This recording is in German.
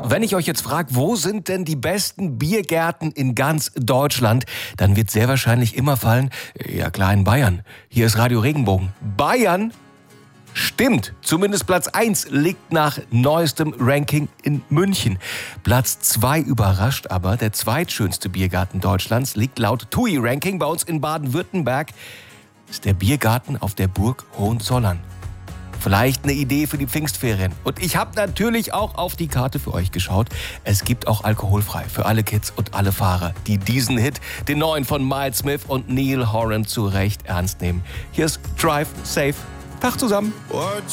Wenn ich euch jetzt frage, wo sind denn die besten Biergärten in ganz Deutschland, dann wird sehr wahrscheinlich immer fallen, ja klar, in Bayern. Hier ist Radio Regenbogen. Bayern? Stimmt, zumindest Platz 1 liegt nach neuestem Ranking in München. Platz 2 überrascht aber, der zweitschönste Biergarten Deutschlands liegt laut TUI-Ranking bei uns in Baden-Württemberg. Ist der Biergarten auf der Burg Hohenzollern. Vielleicht eine Idee für die Pfingstferien. Und ich habe natürlich auch auf die Karte für euch geschaut. Es gibt auch alkoholfrei für alle Kids und alle Fahrer, die diesen Hit, den neuen von Miles Smith und Neil Horan, zu Recht ernst nehmen. Hier ist Drive Safe. Tag zusammen.